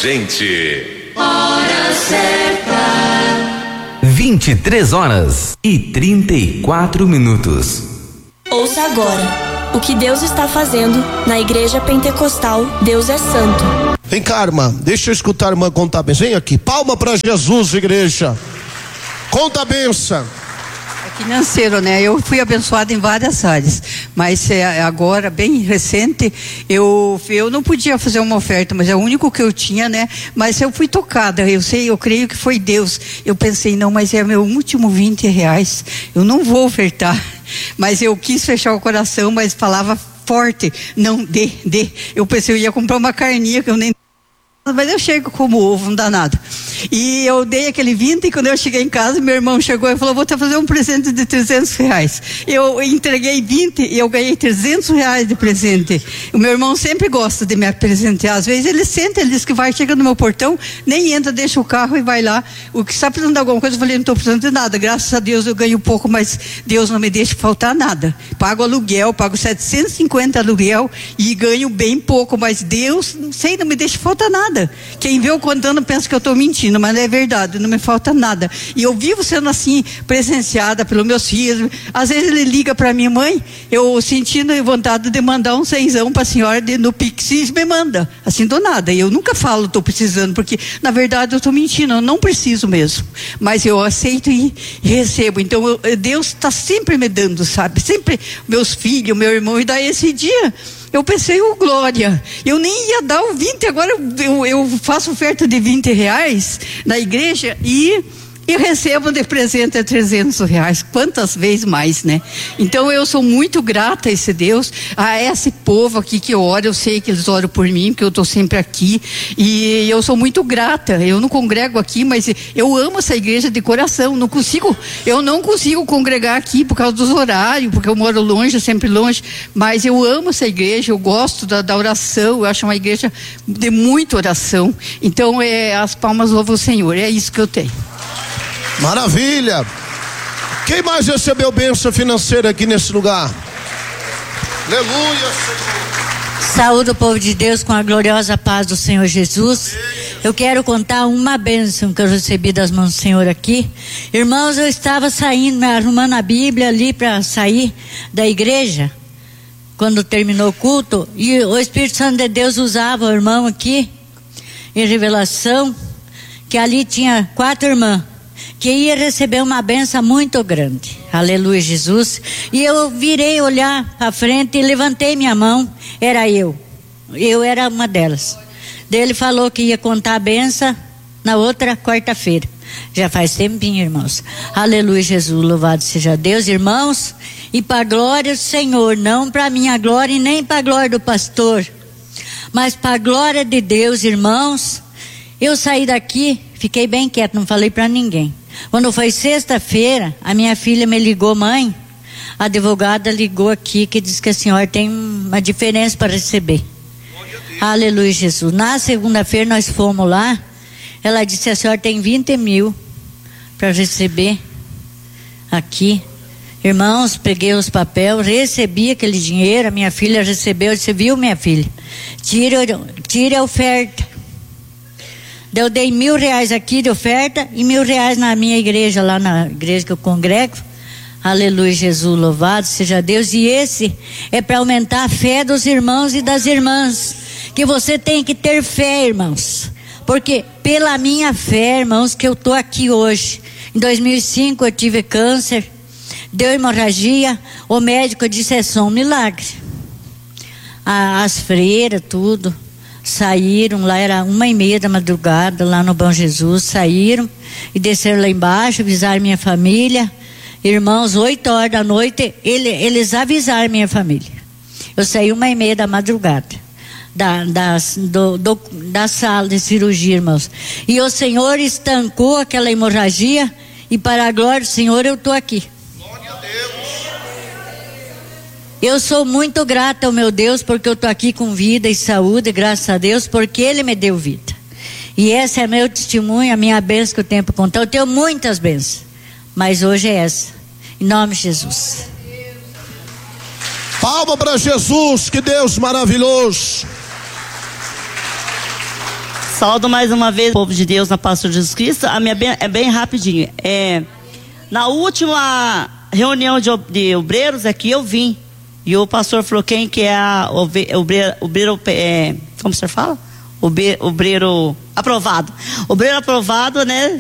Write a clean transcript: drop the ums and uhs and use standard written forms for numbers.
gente. Hora certa. 23h34. Ouça agora o que Deus está fazendo na Igreja Pentecostal Deus é Santo. Vem cá, irmã, deixa eu escutar a irmã contar a bênção. Vem aqui, palma para Jesus, igreja. Conta a bênção. Financeiro, né? Eu fui abençoada em várias áreas, mas agora, bem recente, eu não podia fazer uma oferta, mas é o único que eu tinha, né? Mas eu fui tocada, eu creio que foi Deus. Eu pensei, não, mas é meu último R$20, eu não vou ofertar, mas eu quis fechar o coração, mas falava forte, não, dê. Eu pensei, eu ia comprar uma carninha que eu nem... Mas eu chego como ovo, não dá nada. E eu dei aquele 20, e quando eu cheguei em casa, meu irmão chegou e falou, vou te fazer um presente de R$300. Eu entreguei 20 e eu ganhei R$300 de presente. O meu irmão sempre gosta de me presentear. Às vezes ele senta, ele diz que vai, chega no meu portão, nem entra, deixa o carro e vai lá. O que está precisando de alguma coisa, eu falei, não estou precisando de nada. Graças a Deus eu ganho pouco, mas Deus não me deixa faltar nada. Pago aluguel, pago 750 aluguel e ganho bem pouco, mas Deus, não sei, não me deixa faltar nada. Quem vê eu contando pensa que eu estou mentindo, mas não é verdade, não me falta nada. E eu vivo sendo assim, presenciada pelos meus filhos. Às vezes ele liga para minha mãe, eu sentindo vontade de mandar um cenzão para a senhora no Pix, me manda, assim do nada. E eu nunca falo, estou precisando, porque na verdade eu estou mentindo, eu não preciso mesmo. Mas eu aceito e recebo. Então Deus está sempre me dando, sabe? Sempre meus filhos, meu irmão, e daí esse dia eu pensei, glória, eu nem ia dar o 20, agora eu faço oferta de R$20 na igreja e recebo de presente R$300, quantas vezes mais, né? Então eu sou muito grata a esse Deus, a esse povo aqui que ora, eu sei que eles oram por mim, porque eu estou sempre aqui, e eu sou muito grata. Eu não congrego aqui, mas eu amo essa igreja de coração. Eu não consigo congregar aqui por causa dos horários, porque eu moro longe, sempre longe, mas eu amo essa igreja, eu gosto da oração, eu acho uma igreja de muita oração. Então as palmas louvam o Senhor, é isso que eu tenho. Maravilha. Quem mais recebeu bênção financeira aqui nesse lugar? Aleluia, Senhor. Saúde o povo de Deus com a gloriosa paz do Senhor Jesus. Eu quero contar uma bênção que eu recebi das mãos do Senhor aqui. Irmãos, eu estava saindo, arrumando a Bíblia ali para sair da igreja, quando terminou o culto, e o Espírito Santo de Deus usava o irmão aqui em revelação, que ali tinha 4 irmãs que ia receber uma benção muito grande. Aleluia, Jesus. E eu virei olhar para frente e levantei minha mão. Era eu era uma delas. Daí ele falou que ia contar a benção na outra quarta-feira. Já faz tempinho, irmãos. Aleluia, Jesus, louvado seja Deus, irmãos. E para a glória do Senhor, não para a minha glória e nem para a glória do pastor, mas para a glória de Deus, irmãos. Eu saí daqui, fiquei bem quieto, não falei para ninguém. Quando foi sexta-feira, a minha filha me ligou, mãe, a advogada ligou aqui que diz que a senhora tem uma diferença para receber. Aleluia, Jesus. Na segunda-feira nós fomos lá, ela disse, a senhora tem 20 mil para receber aqui. Irmãos, peguei os papéis, recebi aquele dinheiro, a minha filha recebeu, você viu, minha filha? Tire a oferta. Eu dei R$1.000 aqui de oferta e R$1.000 na minha igreja, lá na igreja que eu congrego. Aleluia, Jesus, louvado seja Deus. E esse é para aumentar a fé dos irmãos e das irmãs. Que você tem que ter fé, irmãos. Porque pela minha fé, irmãos, que eu estou aqui hoje. Em 2005 eu tive câncer, deu hemorragia. O médico disse, é só um milagre. As freiras, tudo. Saíram, lá era 1h30 da madrugada, lá no Bom Jesus, saíram e desceram lá embaixo, avisaram minha família. Irmãos, 8h da noite, eles avisaram minha família. Eu saí 1h30 da madrugada da sala de cirurgia, irmãos. E o Senhor estancou aquela hemorragia, e para a glória do Senhor eu estou aqui. Eu sou muito grata ao meu Deus, porque eu estou aqui com vida e saúde, graças a Deus, porque Ele me deu vida. E esse é meu testemunho, a minha bênção que eu tenho para contar. Eu tenho muitas bênçãos, mas hoje é essa. Em nome de Jesus. Palma para Jesus, que Deus maravilhoso. Saúdo mais uma vez o povo de Deus na paz do Senhor Jesus Cristo. A minha é bem rapidinho. Na última reunião de obreiros aqui eu vim. E o pastor falou quem que é obreiro, como o senhor fala? Obreiro aprovado. Obreiro aprovado, né?